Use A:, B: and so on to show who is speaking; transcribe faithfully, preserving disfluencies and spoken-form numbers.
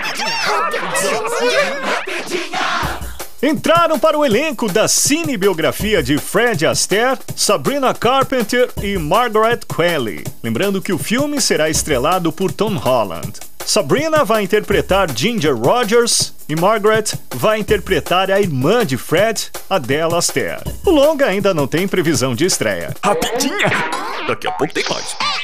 A: Entraram para o elenco da cinebiografia de Fred Astaire, Sabrina Carpenter e Margaret Qualley. Lembrando que o filme será estrelado por Tom Holland. Sabrina vai interpretar Ginger Rogers e Margaret vai interpretar a irmã de Fred, Adele Astaire. O longa ainda não tem previsão de estreia.
B: Rapidinha! Daqui a pouco tem mais.